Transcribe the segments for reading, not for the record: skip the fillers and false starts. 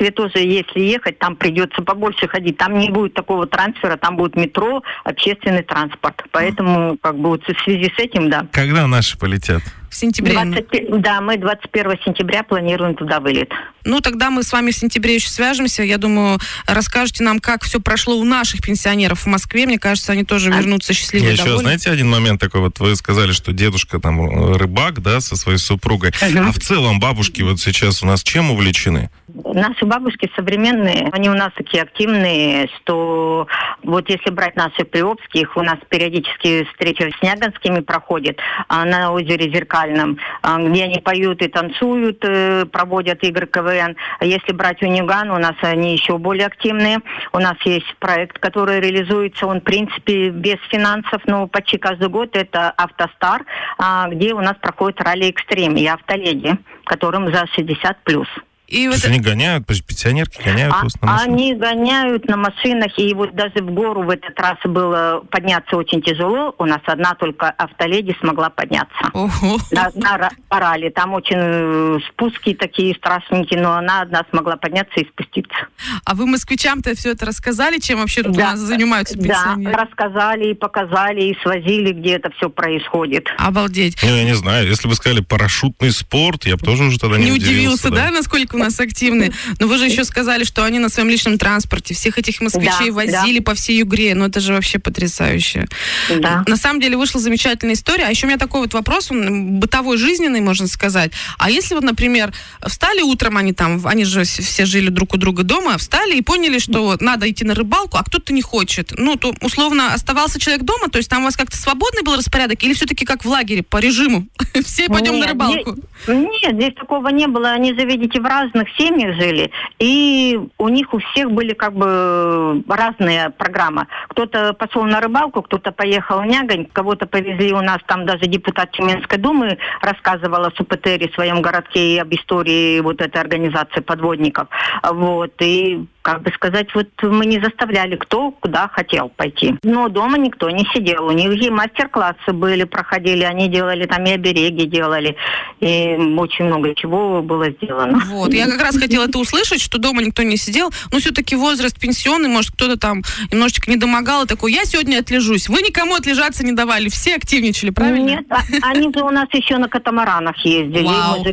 Москве тоже, если ехать, там придется побольше ходить. Там не будет такого трансфера, там будет метро, общественный транспорт. Поэтому, как бы, вот в связи с этим, да. Когда наши полетят? В сентябре. Да, мы 21 сентября планируем туда вылет. Ну, тогда мы с вами в сентябре еще свяжемся. Я думаю, расскажете нам, как все прошло у наших пенсионеров в Москве. Мне кажется, они тоже вернутся счастливые и довольны. Еще, знаете, один момент такой. Вот вы сказали, что дедушка там рыбак, да, со своей супругой. А в целом бабушки вот сейчас у нас чем увлечены? Наши бабушки современные, они у нас такие активные, что вот если брать наши приобских, у нас периодически встречи с Снягинскими проходят на озере Зеркальном, где они поют и танцуют, проводят игры КВН. Если брать Униган, у нас они еще более активные. У нас есть проект, который реализуется, он в принципе без финансов, но почти каждый год, это «Автостар», где у нас проходит ралли-экстрим и автоледи, которым за 60+. И вот они гоняют, пенсионерки гоняют на машинах? Они гоняют на машинах, и вот даже в гору в этот раз было подняться очень тяжело. У нас одна только автоледи смогла подняться. На ралли. Там очень спуски такие страшненькие, но она одна смогла подняться и спуститься. А вы москвичам-то все это рассказали, чем вообще тут у нас занимаются пенсионеры? Да, рассказали и показали, и свозили, где это все происходит. Обалдеть. Я не знаю, если бы сказали парашютный спорт, я бы тоже уже тогда не удивился. Да, насколько у нас активны. Но вы же еще сказали, что они на своем личном транспорте всех этих москвичей возили по всей Югре. Ну, это же вообще потрясающе. Да. На самом деле вышла замечательная история. А еще у меня такой вот вопрос, он бытовой, жизненный, можно сказать. А если вот, например, встали утром, они же все жили друг у друга дома, встали и поняли, что надо идти на рыбалку, а кто-то не хочет. Ну, то, условно, оставался человек дома, то есть там у вас как-то свободный был распорядок, или все-таки как в лагере, по режиму? Все пойдем на рыбалку? Нет, здесь такого не было. Они же, видите, в разных семьях жили, и у них у всех были как бы разные программы. Кто-то пошел на рыбалку, кто-то поехал в Нягань, кого-то повезли, у нас там даже депутат Тюменской думы рассказывал о СУПТРе в своем городке и об истории вот этой организации подводников. Вот, и как бы сказать, вот мы не заставляли, кто куда хотел пойти. Но дома никто не сидел. У них и мастер-классы были, проходили, они делали там и обереги делали, и очень много чего было сделано. Вот, я как раз хотела это услышать, что дома никто не сидел, но все-таки возраст пенсионный, может, кто-то там немножечко не домогал, и такой, я сегодня отлежусь. Вы никому отлежаться не давали, все активничали, правильно? Нет, они же у нас еще на катамаранах ездили.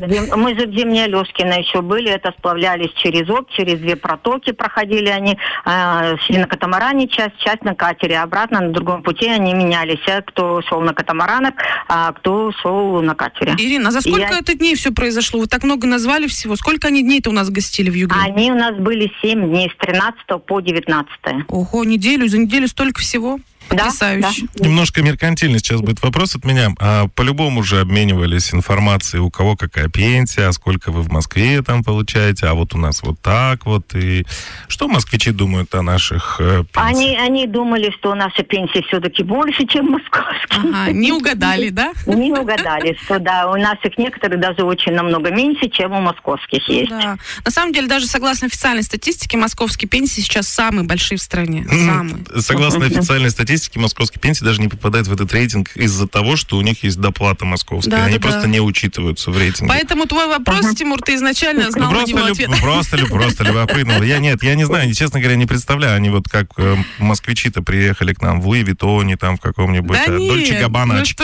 Мы же в Зимней Алешкино еще были, это сплавлялись через Обь, через две протоки проходили они, шли на катамаране часть на катере, а обратно на другом пути они менялись, кто шел на катамаранах, а кто шел на катере. Ирина, а за сколько это дней все произошло? Вы так много назвали всего. Сколько они дней-то у нас гостили в Югре? Они у нас были 7 дней, с 13 по 19. Ого, за неделю столько всего? Потрясающе. Да. Немножко меркантильный сейчас будет вопрос от меня. По-любому же обменивались информацией, у кого какая пенсия, а сколько вы в Москве там получаете, а вот у нас вот так вот. И что москвичи думают о наших пенсиях? Они думали, что наши пенсии все-таки больше, чем московские. Ага, не угадали, да? Не угадали, что да, у наших некоторых даже очень намного меньше, чем у московских есть. Да. На самом деле, даже согласно официальной статистике, московские пенсии сейчас самые большие в стране. Самые. Согласно официальной статистике, московские пенсии даже не попадают в этот рейтинг из-за того, что у них есть доплата московская. Да, они просто не учитываются в рейтинге. Поэтому твой вопрос, Тимур, ты изначально знал на него ответ. Просто любопытно. Я не знаю, честно говоря, не представляю. Они вот как москвичи-то приехали к нам в Луи Виттоне, там в каком-нибудь Дольче Габбана очки.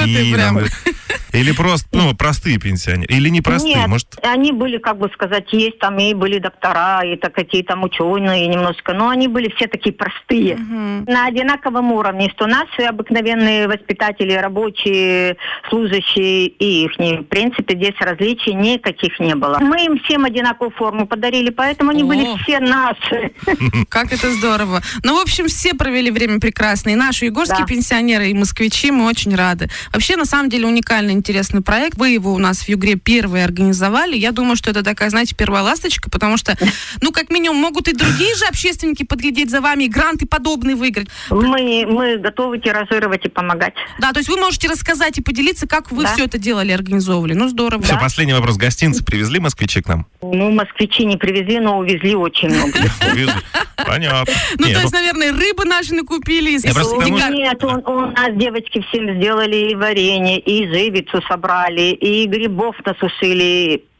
Или просто, простые пенсионеры. Или непростые, нет, может... они были, как бы сказать, есть там и были доктора, и такие там ученые немножко, но они были все такие простые. На одинаковом уровне, что наши обыкновенные воспитатели, рабочие, служащие и их. В принципе, здесь различий никаких не было. Мы им всем одинаковую форму подарили, поэтому они были все наши. Как это здорово. Ну, в общем, все провели время прекрасно. И наши югорские пенсионеры, и москвичи, мы очень рады. Вообще, на самом деле, уникальный, интересный проект. Вы его у нас в Югре первые организовали. Я думаю, что это такая, знаете, первая ласточка, потому что, как минимум, могут и другие же общественники подглядеть за вами и гранты подобные выиграть. Мы готовы тиражировать и помогать. Да, то есть вы можете рассказать и поделиться, как вы все это делали, организовывали. Ну, здорово. Все, последний вопрос. Гостинцы привезли москвичи к нам? Москвичи не привезли, но увезли очень много. Увезли. Понятно. То есть, наверное, рыбы наши накупили. Нет, у нас девочки всем сделали и варенье, и живицу собрали, и грибов насушили.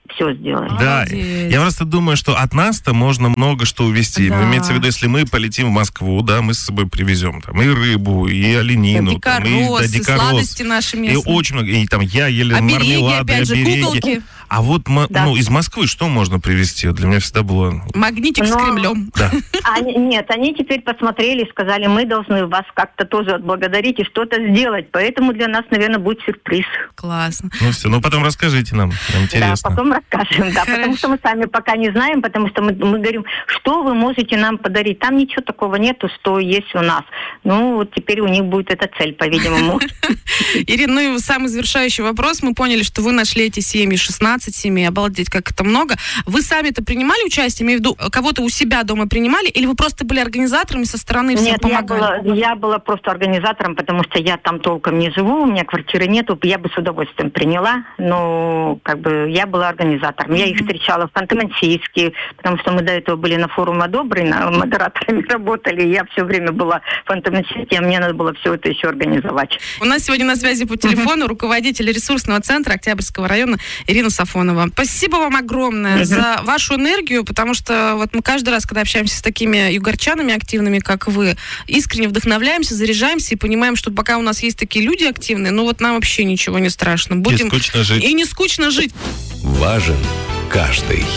все сделали. Да, Молодец. я просто думаю, что от нас-то можно много что увезти. Да. Имеется в виду, если мы полетим в Москву, да, мы с собой привезем там и рыбу, и оленину, там, Дикорос, и дикорос. сладости наши И местные. очень много. И там я ели Обереги, мармелады, опять же, обереги. куколки. А вот Да. из Москвы что можно привезти? Для меня всегда было... Магнитик с Но- Кремлем. Да. Нет, они теперь посмотрели и сказали, мы должны вас как-то тоже отблагодарить и что-то сделать. Поэтому для нас, наверное, будет сюрприз. Классно. Ну все, потом расскажите нам интересно. Да, потом расскажем, да, потому Хорошо. что мы сами пока не знаем, потому что мы говорим, что вы можете нам подарить. Там ничего такого нету, что есть у нас. Ну, вот теперь у них будет эта цель, по-видимому. Ирина, ну и самый завершающий вопрос. Мы поняли, что вы нашли эти семьи, 16 семей. Обалдеть, как это много. Вы сами-то принимали участие? Имею в виду, кого-то у себя дома принимали? Или вы просто были организаторами со стороны, всем Нет, помогали? я была просто организатором, потому что я там толком не живу, у меня квартиры нету, я бы с удовольствием приняла, но как бы я была организатором. Я их встречала в Ханты-Мансийске, потому что мы до этого были на форуме «Добрый», модераторами работали, и я все время была в Ханты-Мансийске, а мне надо было все это еще организовать. У нас сегодня на связи по телефону руководитель ресурсного центра Октябрьского района Ирина Сафонова. Спасибо вам огромное за вашу энергию, потому что вот мы каждый раз, когда общаемся с такими югорчанами активными, как вы, искренне вдохновляемся, заряжаемся и понимаем, что пока у нас есть такие люди активные, ну вот нам вообще ничего не страшно. Будем... Не скучно жить. И не скучно жить. Важен каждый.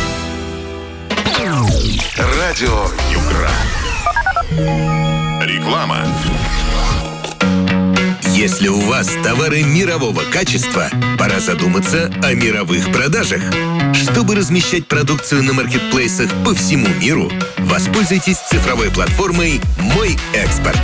Радио Югра. Реклама. Если у вас товары мирового качества, пора задуматься о мировых продажах. Чтобы размещать продукцию на маркетплейсах по всему миру, воспользуйтесь цифровой платформой «Мой экспорт».